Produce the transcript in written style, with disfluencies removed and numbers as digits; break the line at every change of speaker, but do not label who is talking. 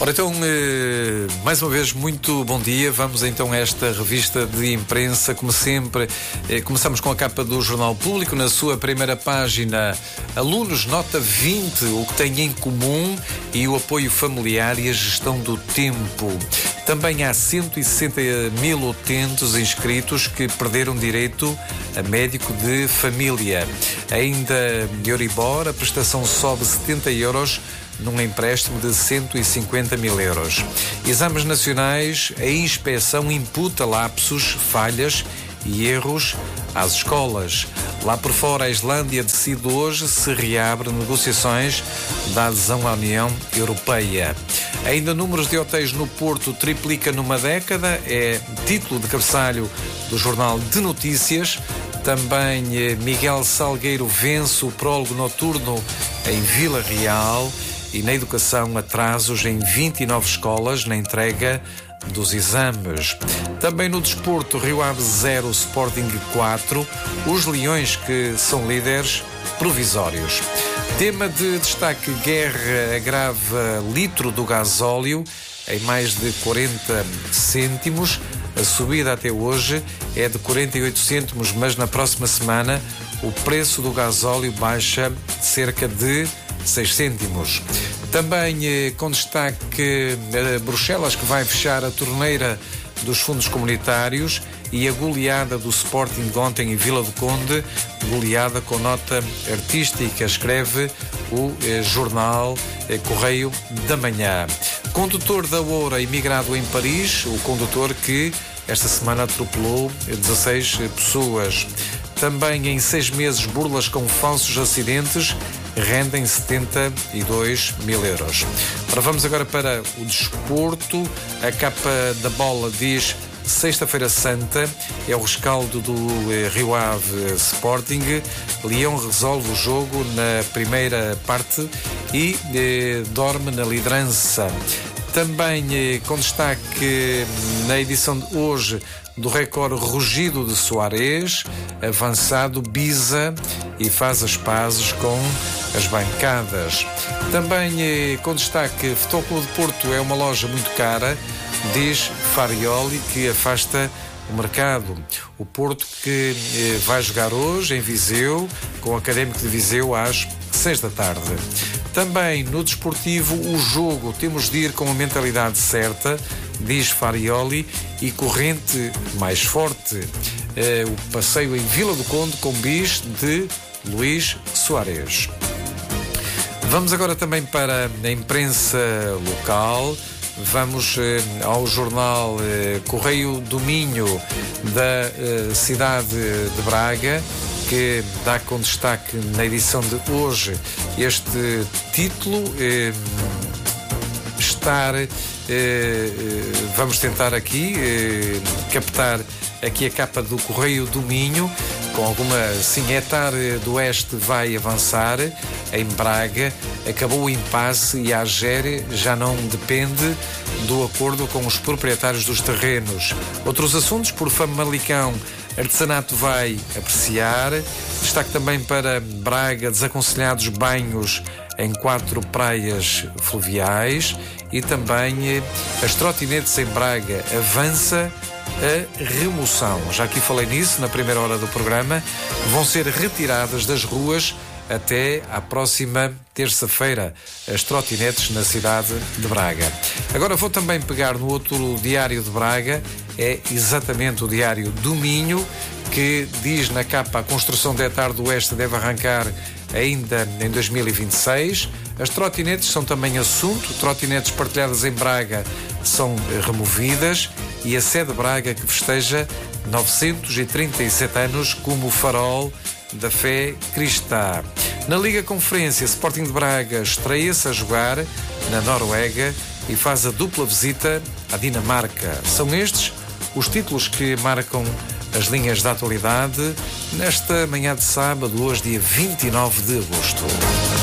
Ora então, mais uma vez, muito bom dia. Vamos então a esta revista de imprensa. Como sempre, começamos com a capa do Jornal Público. Na sua primeira página, alunos nota 20, o que têm em comum e o apoio familiar e a gestão do tempo. Também há 160 mil utentes inscritos que perderam direito a médico de família. Ainda de Euribor, a prestação sobe 70 euros num empréstimo de 150 mil euros. Exames nacionais, a inspeção imputa lapsos, falhas e erros às escolas. Lá por fora, a Islândia decide hoje se reabre negociações da adesão à União Europeia. Ainda números de hotéis no Porto triplica numa década, é título de cabeçalho do Jornal de Notícias. Também Miguel Salgueiro vence o prólogo noturno em Vila Real. E na educação, atrasos em 29 escolas na entrega dos exames. Também no desporto, Rio Ave 0, Sporting 4, os Leões que são líderes provisórios. Tema de destaque: guerra agrava litro do gasóleo em mais de 40 cêntimos. A subida até hoje é de 48 cêntimos, mas na próxima semana o preço do gasóleo baixa cerca de 6 cêntimos. Também com destaque Bruxelas, que vai fechar a torneira dos fundos comunitários, e a goleada do Sporting de ontem em Vila do Conde, goleada com nota artística, escreve o jornal Correio da Manhã. Condutor da Oura imigrado em Paris, o condutor que esta semana atropelou 16 pessoas. Também em 6 meses, burlas com falsos acidentes rendem 72 mil euros. Ora, vamos agora para o desporto. A capa da Bola diz: Sexta-feira Santa, é o rescaldo do Rio Ave Sporting. Leão resolve o jogo na primeira parte e dorme na liderança. Também com destaque na edição de hoje do Record, rugido de Soares, avançado bisa e faz as pazes com as bancadas. Também com destaque, Futebol Clube de Porto é uma loja muito cara, diz Farioli, que afasta o mercado. O Porto que vai jogar hoje em Viseu, com o Académico de Viseu às 6 da tarde. Também no desportivo, o jogo temos de ir com a mentalidade certa, diz Farioli, e corrente mais forte. O passeio em Vila do Conde com bis de Luís Soares. Vamos agora também para a imprensa local. Vamos ao jornal Correio do Minho, da cidade de Braga, que dá com destaque na edição de hoje este título: vamos tentar aqui captar aqui a capa do Correio do Minho, com alguma Etar do Oeste vai avançar em Braga, acabou o impasse e a AGER já não depende do acordo com os proprietários dos terrenos. Outros assuntos: por Famalicão, artesanato vai apreciar. Destaque também para Braga, desaconselhados banhos em 4 praias fluviais. E também as trotinetes em Braga, avança a remoção. Já aqui falei nisso na primeira hora do programa. Vão ser retiradas das ruas até à próxima terça-feira as trotinetes na cidade de Braga. Agora vou também pegar no outro diário de Braga, é exatamente o Diário do Minho, que diz na capa: a construção da Etar do Oeste deve arrancar ainda em 2026. As trotinetes são também assunto. Trotinetes partilhadas em Braga são removidas, e a sede de Braga que festeja 937 anos como farol da fé cristã. Na Liga Conferência, Sporting de Braga estreia-se a jogar na Noruega e faz a dupla visita à Dinamarca. São estes os títulos que marcam as linhas da atualidade nesta manhã de sábado, hoje dia 29 de agosto.